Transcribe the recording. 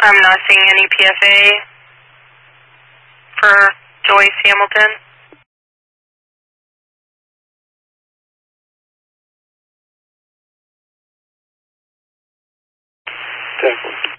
I'm not seeing any PFA for Joyce Hamilton. Definitely.